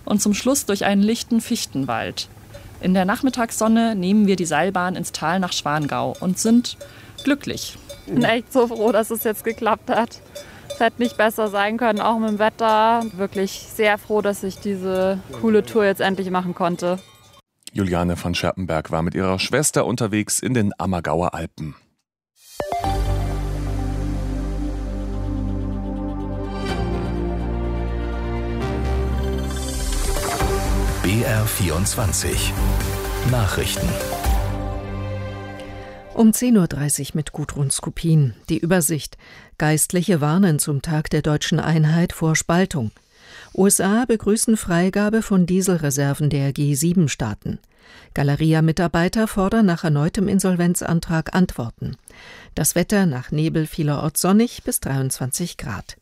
und zum Schluss durch einen lichten Fichtenwald. In der Nachmittagssonne nehmen wir die Seilbahn ins Tal nach Schwangau und sind glücklich. Ich bin echt so froh, dass es jetzt geklappt hat. Es hätte nicht besser sein können, auch mit dem Wetter. Wirklich sehr froh, dass ich diese coole Tour jetzt endlich machen konnte. Juliane von Scherpenberg war mit ihrer Schwester unterwegs in den Ammergauer Alpen. BR24 Nachrichten. Um 10.30 Uhr mit Gudrun Skupin. Die Übersicht. Geistliche warnen zum Tag der deutschen Einheit vor Spaltung. USA begrüßen Freigabe von Dieselreserven der G7-Staaten. Galeria-Mitarbeiter fordern nach erneutem Insolvenzantrag Antworten. Das Wetter nach Nebel vielerorts sonnig bis 23 Grad.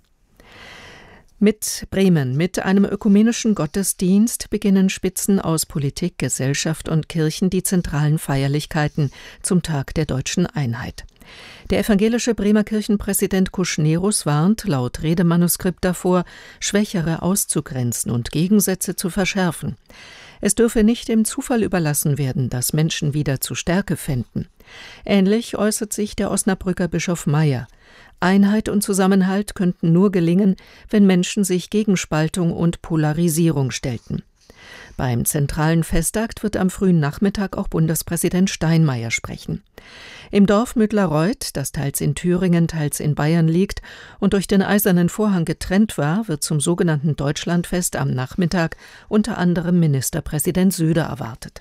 Mit Bremen, mit einem ökumenischen Gottesdienst beginnen Spitzen aus Politik, Gesellschaft und Kirchen die zentralen Feierlichkeiten zum Tag der deutschen Einheit. Der evangelische Bremer Kirchenpräsident Kuschnerus warnt laut Redemanuskript davor, Schwächere auszugrenzen und Gegensätze zu verschärfen. Es dürfe nicht dem Zufall überlassen werden, dass Menschen wieder zu Stärke fänden. Ähnlich äußert sich der Osnabrücker Bischof Meyer. Einheit und Zusammenhalt könnten nur gelingen, wenn Menschen sich gegen Spaltung und Polarisierung stellten. Beim zentralen Festakt wird am frühen Nachmittag auch Bundespräsident Steinmeier sprechen. Im Dorf Müdlareuth, das teils in Thüringen, teils in Bayern liegt und durch den Eisernen Vorhang getrennt war, wird zum sogenannten Deutschlandfest am Nachmittag unter anderem Ministerpräsident Söder erwartet.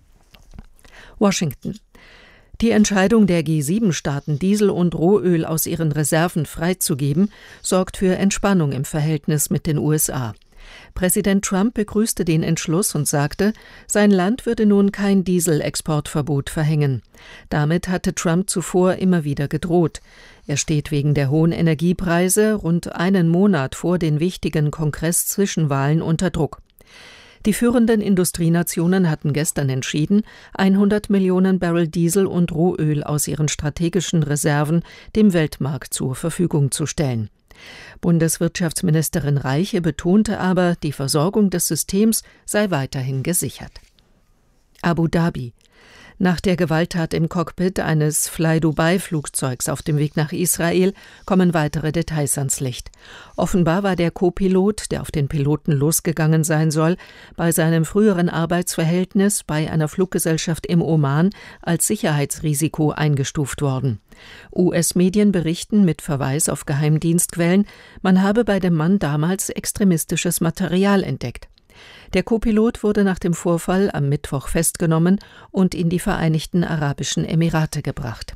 Washington. Die Entscheidung der G7-Staaten, Diesel und Rohöl aus ihren Reserven freizugeben, sorgt für Entspannung im Verhältnis mit den USA. Präsident Trump begrüßte den Entschluss und sagte, sein Land würde nun kein Dieselexportverbot verhängen. Damit hatte Trump zuvor immer wieder gedroht. Er steht wegen der hohen Energiepreise rund einen Monat vor den wichtigen Kongress-Zwischenwahlen unter Druck. Die führenden Industrienationen hatten gestern entschieden, 100 Millionen Barrel Diesel und Rohöl aus ihren strategischen Reserven dem Weltmarkt zur Verfügung zu stellen. Bundeswirtschaftsministerin Reiche betonte aber, die Versorgung des Systems sei weiterhin gesichert. Abu Dhabi. Nach der Gewalttat im Cockpit eines Fly-Dubai-Flugzeugs auf dem Weg nach Israel kommen weitere Details ans Licht. Offenbar war der Co-Pilot, der auf den Piloten losgegangen sein soll, bei seinem früheren Arbeitsverhältnis bei einer Fluggesellschaft im Oman als Sicherheitsrisiko eingestuft worden. US-Medien berichten mit Verweis auf Geheimdienstquellen, man habe bei dem Mann damals extremistisches Material entdeckt. Der Co-Pilot wurde nach dem Vorfall am Mittwoch festgenommen und in die Vereinigten Arabischen Emirate gebracht.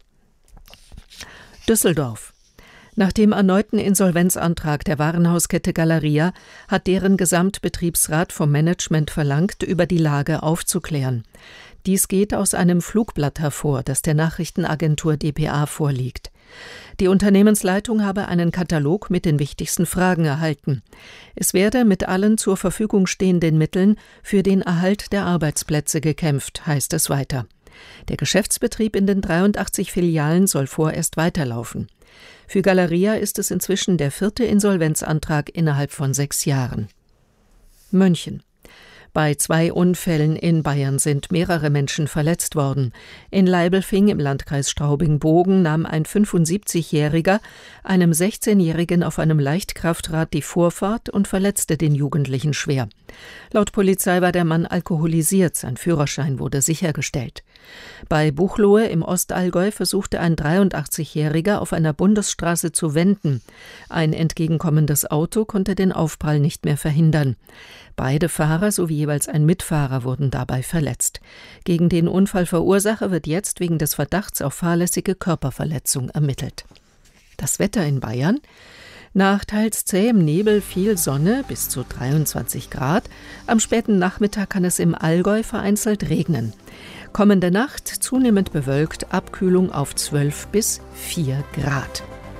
Düsseldorf. Nach dem erneuten Insolvenzantrag der Warenhauskette Galeria hat deren Gesamtbetriebsrat vom Management verlangt, über die Lage aufzuklären. Dies geht aus einem Flugblatt hervor, das der Nachrichtenagentur dpa vorliegt. Die Unternehmensleitung habe einen Katalog mit den wichtigsten Fragen erhalten. Es werde mit allen zur Verfügung stehenden Mitteln für den Erhalt der Arbeitsplätze gekämpft, heißt es weiter. Der Geschäftsbetrieb in den 83 Filialen soll vorerst weiterlaufen. Für Galeria ist es inzwischen der 4. Insolvenzantrag innerhalb von 6 Jahren. München. Bei 2 Unfällen in Bayern sind mehrere Menschen verletzt worden. In Leibelfing im Landkreis Straubing-Bogen nahm ein 75-Jähriger einem 16-Jährigen auf einem Leichtkraftrad die Vorfahrt und verletzte den Jugendlichen schwer. Laut Polizei war der Mann alkoholisiert, sein Führerschein wurde sichergestellt. Bei Buchloe im Ostallgäu versuchte ein 83-Jähriger auf einer Bundesstraße zu wenden. Ein entgegenkommendes Auto konnte den Aufprall nicht mehr verhindern. Beide Fahrer sowie jeweils ein Mitfahrer wurden dabei verletzt. Gegen den Unfallverursacher wird jetzt wegen des Verdachts auf fahrlässige Körperverletzung ermittelt. Das Wetter in Bayern. Nach teils zähem Nebel viel Sonne bis zu 23 Grad. Am späten Nachmittag kann es im Allgäu vereinzelt regnen. Kommende Nacht zunehmend bewölkt, Abkühlung auf 12 bis 4 Grad.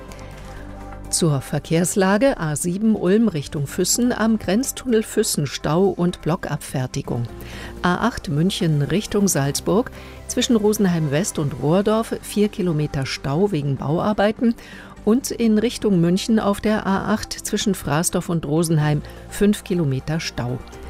Zur Verkehrslage: A7 Ulm Richtung Füssen, am Grenztunnel Füssen Stau und Blockabfertigung. A8 München Richtung Salzburg, zwischen Rosenheim West und Rohrdorf 4 Kilometer Stau wegen Bauarbeiten und in Richtung München auf der A8 zwischen Fraßdorf und Rosenheim 5 Kilometer Stau.